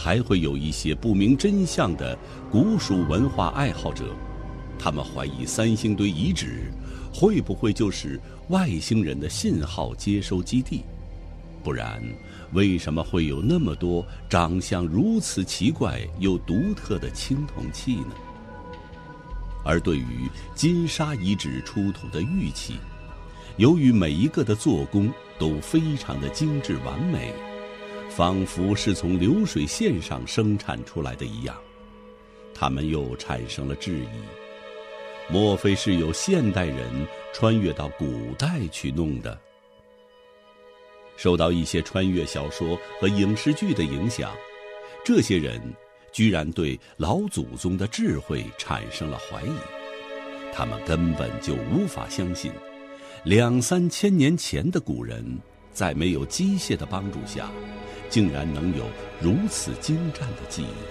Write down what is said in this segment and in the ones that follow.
还会有一些不明真相的古蜀文化爱好者，他们怀疑三星堆遗址会不会就是外星人的信号接收基地？不然，为什么会有那么多长相如此奇怪又独特的青铜器呢？而对于金沙遗址出土的玉器，由于每一个的做工都非常的精致完美，仿佛是从流水线上生产出来的一样，他们又产生了质疑：莫非是有现代人穿越到古代去弄的？受到一些穿越小说和影视剧的影响，这些人居然对老祖宗的智慧产生了怀疑。他们根本就无法相信2、3千年前的古人在没有机械的帮助下，竟然能有如此精湛的技艺。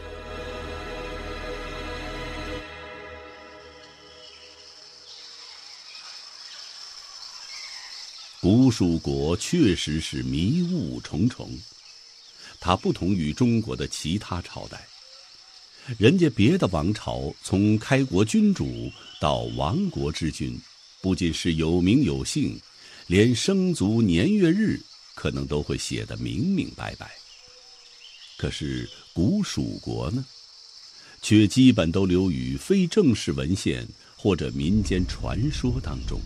古蜀国确实是迷雾重重，它不同于中国的其他朝代。人家别的王朝从开国君主到亡国之君，不仅是有名有姓，连生卒年月日可能都会写得明明白白。可是古蜀国呢，却基本都流于非正式文献或者民间传说当中。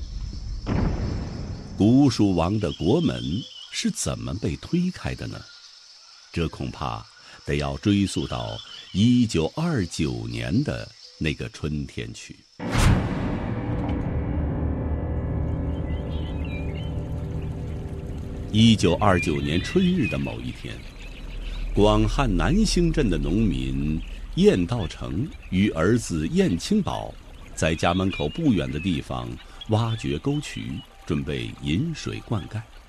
古蜀王的国门是怎么被推开的呢？这恐怕得要追溯到1929年的那个春天去。1929年春日的某一天，广汉南兴镇的农民晏道成与儿子晏清宝在家门口不远的地方挖掘沟渠，准备引水灌溉。